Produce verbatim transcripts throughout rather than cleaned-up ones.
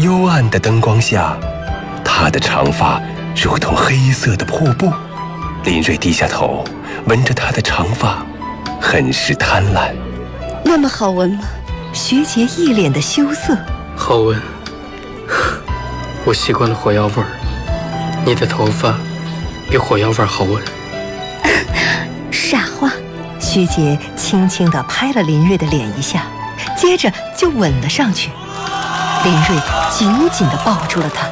幽暗的灯光下，她的长发如同黑色的破布。林瑞低下头，闻着她的长发，很是贪婪。 那么好闻吗？ 徐杰一脸的羞涩。 好闻，我习惯了火药味儿，你的头发比火药味儿好闻。 傻话。徐杰轻轻地拍了林瑞的脸一下，接着就吻了上去。林瑞紧紧地抱住了他。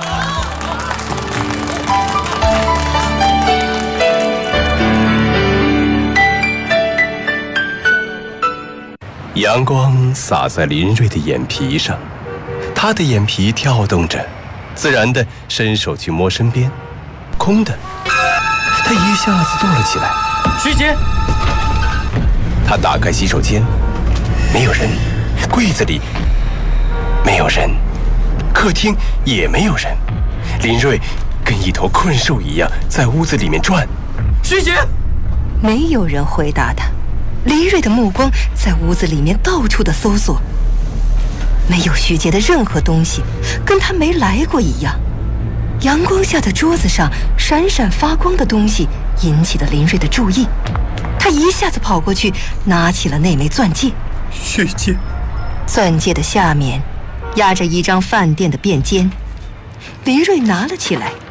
阳光洒在林瑞的眼皮上，他的眼皮跳动着，自然地伸手去摸身边，空的。他一下子坐了起来。 徐杰， 他打开洗手间，没有人；柜子里没有人；客厅也没有人。林瑞跟一头困兽一样在屋子里面转。 徐杰， 没有人回答他。林瑞的目光在屋子里面到处的搜索，没有徐杰的任何东西，跟他没来过一样。阳光下的桌子上闪闪发光的东西引起了林瑞的注意，他一下子跑过去拿起了那枚钻戒。 徐杰， 钻戒的下面压着一张饭店的便笺，林瑞拿了起来。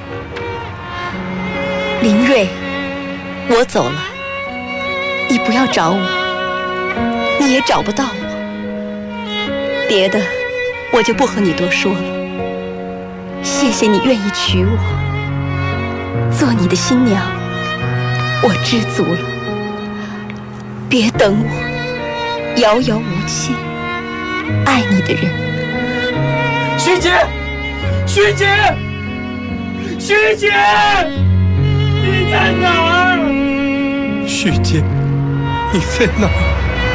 林瑞，我走了，你不要找我，你也找不到我。别的我就不和你多说了。谢谢你愿意娶我，做你的新娘，我知足了。别等我，遥遥无期，爱你的人。 徐杰，徐杰，徐杰，你在哪儿？ 徐杰，你在哪儿？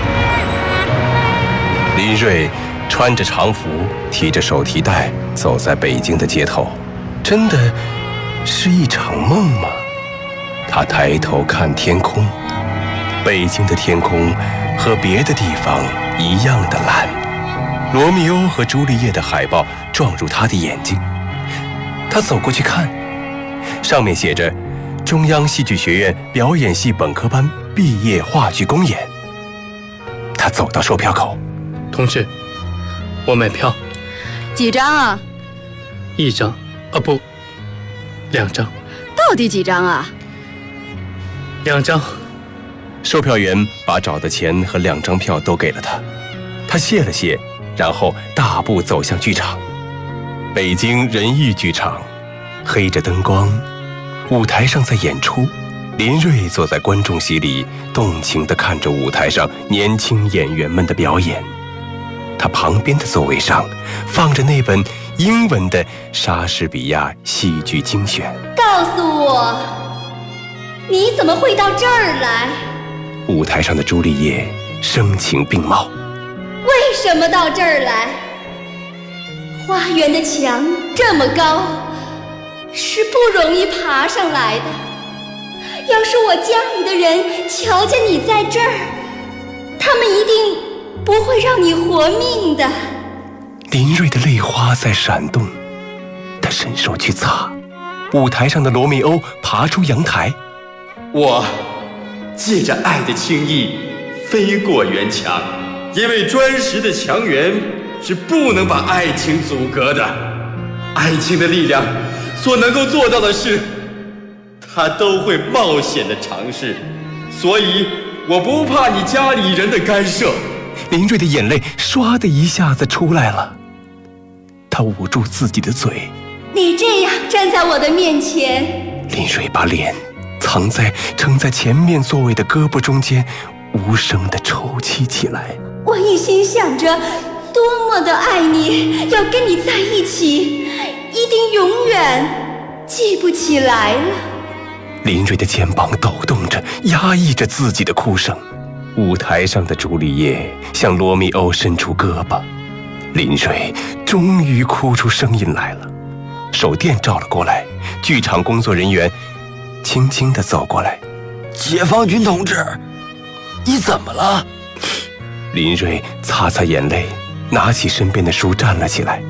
林瑞穿着长服，提着手提袋，走在北京的街头，真的是一场梦吗？他抬头看天空，北京的天空和别的地方一样的蓝。罗密欧和朱丽叶的海报撞入他的眼睛，他走过去看，上面写着中央戏剧学院表演系本科班毕业话剧公演。他走到售票口， 同志，我买票。 几张啊？ 一张，啊不，两张。 到底几张啊？ 两张。 售票员把找的钱和两张票都给了他，他谢了谢，然后大步走向剧场。北京人艺剧场，黑着灯光，舞台上在演出。林瑞坐在观众席里，动情地看着舞台上年轻演员们的表演。他旁边的座位上放着那本英文的莎士比亚戏剧精选。 告诉我，你怎么会到这儿来？ 舞台上的朱丽叶声情并茂。 为什么到这儿来？花园的墙这么高，是不容易爬上来的。要是我家里的人瞧见你在这儿，他们一定不会让你活命的。 林瑞的泪花在闪动，他伸手去擦。舞台上的罗密欧爬出阳台。 我借着爱的轻易飞过圆墙，因为砖石的墙垣是不能把爱情阻隔的。爱情的力量所能够做到的事，他都会冒险的尝试，所以我不怕你家里人的干涉。 林瑞的眼泪唰的一下子出来了，他捂住自己的嘴。 你这样站在我的面前， 林瑞把脸藏在撑在前面座位的胳膊中间，无声地抽泣起来。 我一心想着多么的爱你，要跟你在一起，一定永远记不起来了。 林瑞的肩膀抖动着，压抑着自己的哭声。舞台上的朱丽叶向罗密欧伸出胳膊，林瑞终于哭出声音来了。手电照了过来，剧场工作人员轻轻地走过来。 解放军同志，你怎么了？ 林瑞擦擦眼泪，拿起身边的书站了起来。